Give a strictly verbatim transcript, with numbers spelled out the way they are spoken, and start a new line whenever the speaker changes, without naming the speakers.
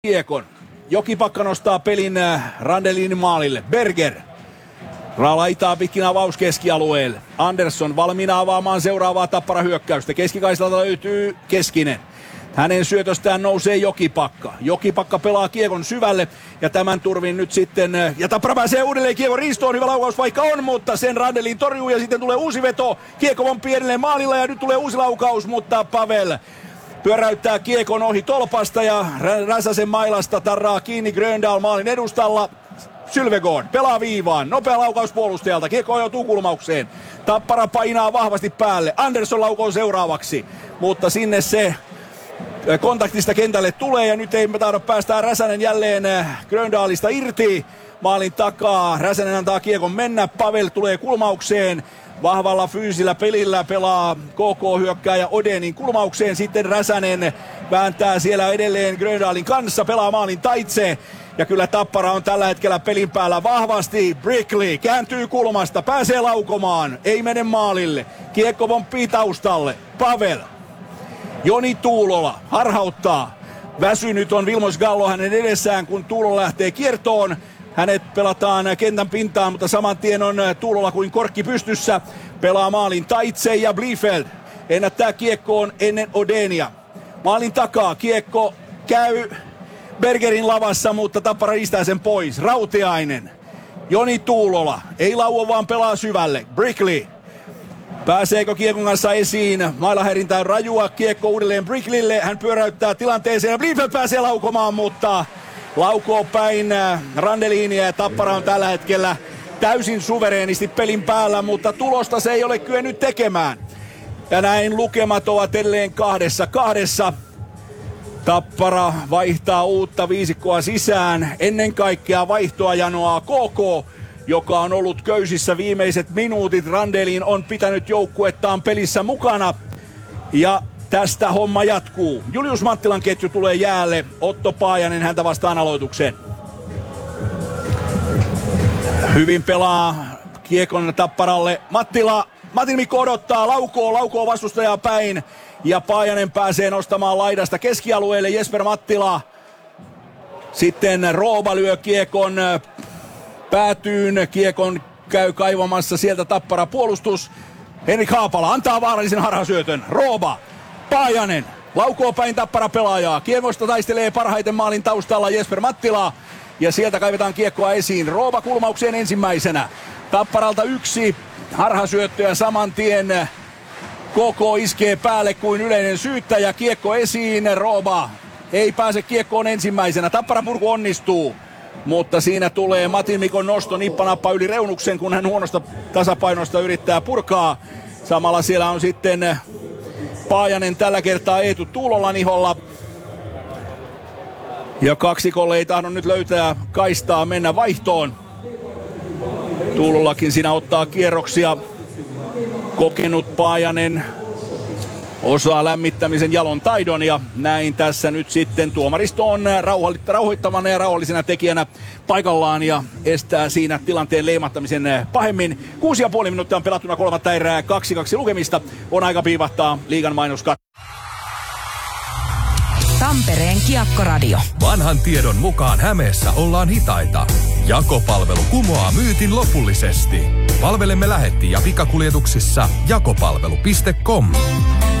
kiekon. Jokipakka nostaa pelin Randelinin maalille. Berger. Laitaa pitkin avaus keskialueelle. Andersson valmiina avaamaan seuraavaa Tappara hyökkäystä. Keskikaistalta löytyy Keskinen. Hänen syötöstään nousee Jokipakka. Jokipakka pelaa kiekon syvälle ja tämän turvin nyt sitten, ja Tappara pääsee uudelleen kiekon riistoon. Hyvä laukaus vaikka on, mutta sen Randelin torjuu ja sitten tulee uusi veto. Kiekko on pienelle maalilla ja nyt tulee uusi laukaus, mutta Pavel pyöräyttää kiekon ohi tolpasta ja Räsäsen mailasta tarraa kiinni Gröndal maalin edustalla. Sylvegård pelaa viivaan. Nopea laukaus puolustajalta. Kiekko joutuu kulmaukseen. Tappara painaa vahvasti päälle. Andersson laukoo seuraavaksi. Mutta sinne se kontaktista kentälle tulee ja nyt ei tahdo päästää Räsänen jälleen Gröndalista irti. Maalin takaa. Räsänen antaa kiekon mennä. Pavel tulee kulmaukseen. Vahvalla fyysillä pelillä pelaa K K-hyökkääjä Odenin kulmaukseen. Sitten Räsänen vääntää siellä edelleen Gröndalin kanssa. Pelaa maalin taitse. Ja kyllä Tappara on tällä hetkellä pelin päällä vahvasti. Brickley kääntyy kulmasta. Pääsee laukomaan. Ei mene maalille. Kiekko pomppii taustalle. Pavel. Joni Tuulola harhauttaa. Väsynyt on Vilmos Gallo hänen edessään, kun Tuulola lähtee kiertoon. Hänet pelataan kentän pintaan, mutta saman tien on Tuulola kuin korkki pystyssä. Pelaa maalin taitse ja Bliefeld ennättää kiekkoon ennen Odenia. Maalin takaa kiekko käy Bergerin lavassa, mutta Tappara istää sen pois. Rautiainen. Joni Tuulola. Ei lauo, vaan pelaa syvälle. Brickley. Pääseekö kiekon kanssa esiin? Mailahäirintä on rajua. Kiekko uudelleen Brickleylle. Hän pyöräyttää tilanteeseen ja Bliefeld pääsee laukomaan, mutta laukoo päin Randelinia ja Tappara on tällä hetkellä täysin suvereenisti pelin päällä, mutta tulosta se ei ole kyennyt tekemään. Ja näin lukemat ovat edelleen kahdessa kahdessa. Tappara vaihtaa uutta viisikkoa sisään. Ennen kaikkea vaihtoa janoaa K K, joka on ollut köysissä viimeiset minuutit. Randelin on pitänyt joukkuettaan pelissä mukana. Ja tästä homma jatkuu. Julius Mattilan ketju tulee jäälle. Otto Paajanen häntä vastaan aloitukseen. Hyvin pelaa kiekon Tapparalle. Mattila. Matin Mikko odottaa. Laukoo. Laukoo vastustajaa päin. Ja Paajanen pääsee nostamaan laidasta keskialueelle. Jesper Mattila. Sitten Rooba lyö kiekon päätyyn. Kiekon käy kaivamassa sieltä Tappara puolustus. Henrik Haapala antaa vaarallisen harhasyötön. Rooba. Paajanen laukoo päin Tappara pelaajaa. Kiekosta taistelee parhaiten maalin taustalla Jesper Mattila. Ja sieltä kaivetaan kiekkoa esiin. Rooba kulmaukseen ensimmäisenä. Tapparalta yksi harhasyöttö ja saman tien K K iskee päälle kuin yleinen syyttäjä. Kiekko esiin. Rooba ei pääse kiekkoon ensimmäisenä. Tappara purku onnistuu. Mutta siinä tulee Matin Mikon nosto nippanappa yli reunuksen, kun hän huonosta tasapainosta yrittää purkaa. Samalla siellä on sitten Paajanen tällä kertaa Eetu Tuulolan iholla. Ja kaksikolle ei tahdo nyt löytää kaistaa mennä vaihtoon. Tuulolakin siinä ottaa kierroksia. Kokenut Paajanen osaa lämmittämisen jalon taidon ja näin tässä nyt sitten tuomaristo on rauhoittavana ja rauhallisena tekijänä paikallaan ja estää siinä tilanteen leimattamisen pahemmin. Kuusi ja puoli minuuttia on pelattuna kolmatta erää, kaksi kaksi lukemista. On aika piivahtaa liigan mainoskat.
Tampereen Kiekkoradio. Vanhan tiedon mukaan Hämeessä ollaan hitaita. Jakopalvelu kumoaa myytin lopullisesti. Palvelemme lähetti- ja pikakuljetuksissa jakopalvelu piste com.